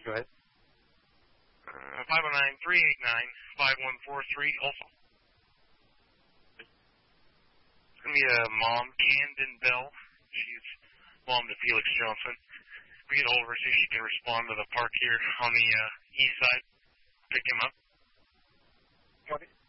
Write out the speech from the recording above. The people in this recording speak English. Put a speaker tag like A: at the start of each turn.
A: Go ahead.
B: 509-389-5143 also. It's going to be a mom, Camden Bell. She's mom to Felix Johnson. We get over, see if she can respond to the park here on the east side. Pick him up.
A: Copy.